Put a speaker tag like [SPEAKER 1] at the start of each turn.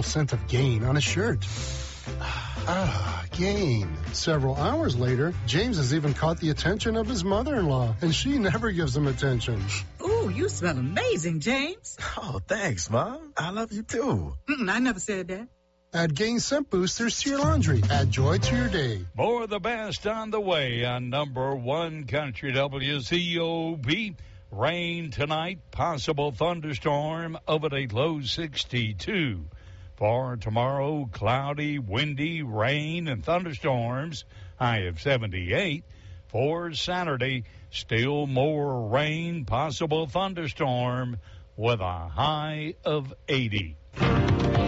[SPEAKER 1] scent of Gain on his shirt. Gain. Several hours later, James has even caught the attention of his mother-in-law, and she never gives him attention.
[SPEAKER 2] Ooh, you smell amazing, James.
[SPEAKER 3] Oh, thanks, Mom. I love you, too.
[SPEAKER 2] I never said that.
[SPEAKER 1] Add Gain Scent Boosters to your laundry. Add joy to your day.
[SPEAKER 4] More of the best on the way on number 1 Country WCOB. Rain tonight, possible thunderstorm of a low 62. For tomorrow, cloudy, windy, rain, and thunderstorms, high of 78. For Saturday, still more rain, possible thunderstorm with a high of 80.